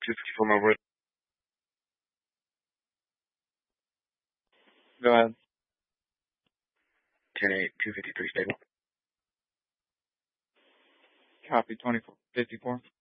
254 Melbourne. Go ahead. 10-8, 253 stable. Copy 2454.